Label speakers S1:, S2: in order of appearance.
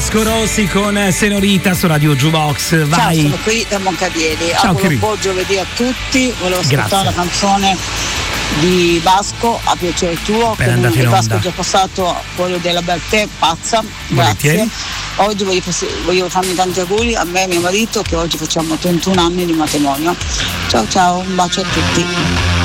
S1: Vasco Rossi con Senorita su Radio Jukebox. Vai.
S2: Ciao, sono qui da Moncadieri.
S1: Ciao,
S2: un buon giovedì a tutti. Volevo ascoltare la canzone di Vasco, A piacere tuo. Che Vasco ha già passato quello della Bertè, pazza. Grazie. Oggi voglio farmi tanti auguri a me e mio marito, che oggi facciamo 31 anni di matrimonio. Ciao, un bacio a tutti.